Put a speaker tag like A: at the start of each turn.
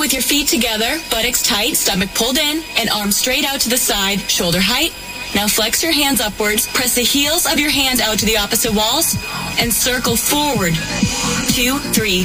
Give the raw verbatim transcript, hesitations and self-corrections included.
A: with your feet together, buttocks tight, stomach pulled in, and arms straight out to the side, shoulder height. Now flex your hands upwards, press the heels of your hands out to the opposite walls, and circle forward. Two, three,